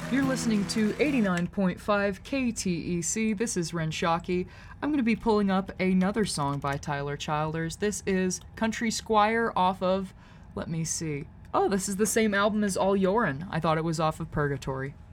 You're listening to 89.5 KTEC. This is Ren Shockey. I'm going to be pulling up another song by Tyler Childers. This is Country Squire off of, let me see. Oh, this is the same album as All Yorin. I thought it was off of Purgatory.